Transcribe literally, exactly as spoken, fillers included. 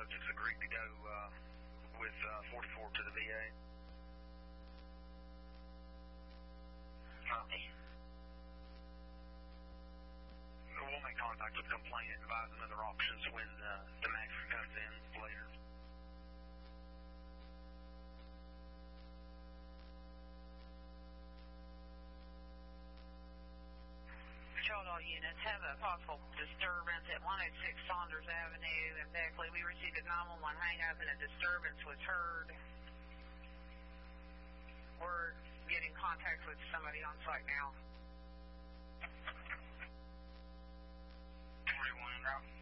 subjects agreed to go uh, with uh, forty-four to the V A. Copy. We'll make contact with the complainant, advise them other options when uh, the max comes in later. Control all units have a possible disturbance at one oh six Saunders Avenue in Beckley. We received a nine one one hang-up and a disturbance was heard. We're getting contact with somebody on site now. forty-one en route.